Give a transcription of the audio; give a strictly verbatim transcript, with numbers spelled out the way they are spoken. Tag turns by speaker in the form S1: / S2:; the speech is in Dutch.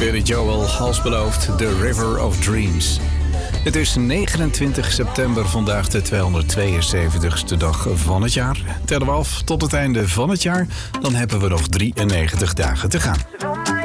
S1: Billy Joel, als beloofd, The River of Dreams. Het is negenentwintig september, vandaag de tweehonderdtweeënzeventigste dag van het jaar. Tellen we af tot het einde van het jaar, dan hebben we nog drieënnegentig dagen te gaan.